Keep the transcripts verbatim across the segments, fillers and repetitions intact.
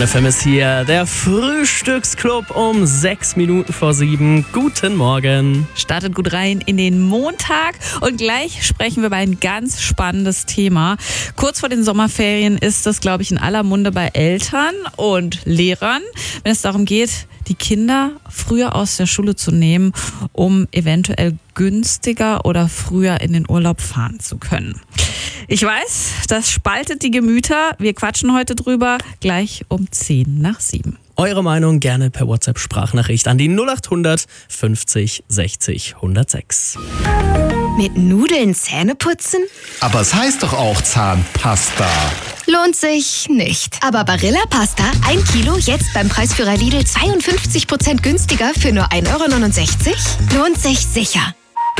F M ist hier, der Frühstücksclub um sechs Minuten vor sieben. Guten Morgen. Startet gut rein in den Montag und gleich sprechen wir über ein ganz spannendes Thema. Kurz vor den Sommerferien ist das, glaube ich, in aller Munde bei Eltern und Lehrern, wenn es darum geht, die Kinder früher aus der Schule zu nehmen, um eventuell günstiger oder früher in den Urlaub fahren zu können. Ich weiß, das spaltet die Gemüter. Wir quatschen heute drüber, gleich um zehn nach sieben. Eure Meinung gerne per WhatsApp-Sprachnachricht an die null acht hundert fünfzig sechzig hundertsechs. Mit Nudeln Zähne putzen? Aber es heißt doch auch Zahnpasta. Lohnt sich nicht. Aber Barilla Pasta, ein Kilo, jetzt beim Preisführer Lidl zweiundfünfzig Prozent günstiger für nur ein Euro neunundsechzig? Lohnt sich sicher.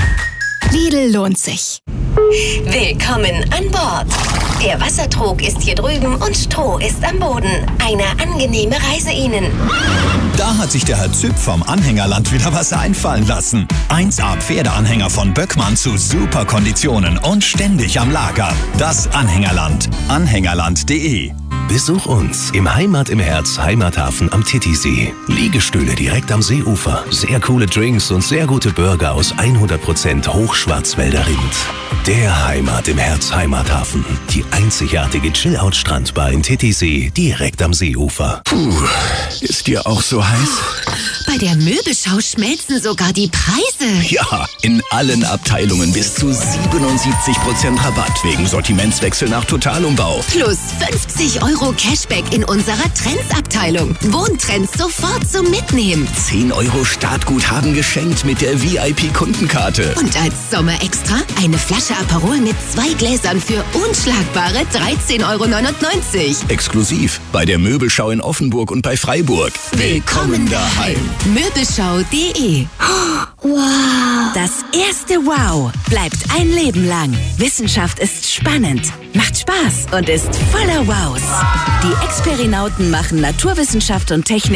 Lidl lohnt sich. Willkommen an Bord. Der Wassertrog ist hier drüben und Stroh ist am Boden. Eine angenehme Reise Ihnen. Da hat sich der Herr Züpp vom Anhängerland wieder was einfallen lassen. eins A Pferdeanhänger von Böckmann zu super Konditionen und ständig am Lager. Das Anhängerland. Anhängerland punkt de. Besuch uns im Heimat im Herz Heimathafen am Titisee. Liegestühle direkt am Seeufer, sehr coole Drinks und sehr gute Burger aus hundert Prozent Hochschwarzwälder Rind. Der Heimat im Herz Heimathafen. Die einzigartige Chill-Out-Strandbar in Titisee direkt am Seeufer. Puh, ist dir auch so heiß? Bei der Möbelschau schmelzen sogar die Preise. Ja, in allen Abteilungen bis zu siebenundsiebzig Prozent Rabatt wegen Sortimentswechsel nach Totalumbau. Plus fünfzig Euro Cashback in unserer Trends-Abteilung. Wohntrends sofort zum Mitnehmen. zehn Euro Startguthaben geschenkt mit der V I P-Kundenkarte. Und als Sommerextra eine Flasche Aperol mit zwei Gläsern für unschlagbare dreizehn Euro neunundneunzig. Exklusiv bei der Möbelschau in Offenburg und bei Freiburg. Willkommen daheim. Möbelschau punkt de. Wow. Das erste Wow bleibt ein Leben lang. Wissenschaft ist spannend, macht Spaß und ist voller Wows. Die Experinauten machen Naturwissenschaft und Technik